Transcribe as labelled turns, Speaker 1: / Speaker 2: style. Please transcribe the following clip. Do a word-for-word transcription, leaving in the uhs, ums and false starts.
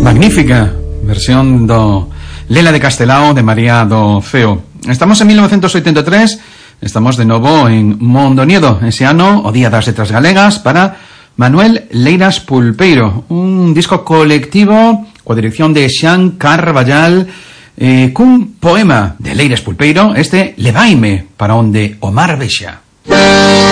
Speaker 1: Magnífica versión do Lela de Castelao de María do Ceo. Estamos en mil novecientos oitenta e tres, estamos de novo en Mondoñedo, ese ano, o Día das Letras Galegas, para Manuel Leiras Pulpeiro, un disco colectivo coa dirección de Xan Carballal, eh, cun poema de Leiras Pulpeiro, este Levaime para onde o mar vexa.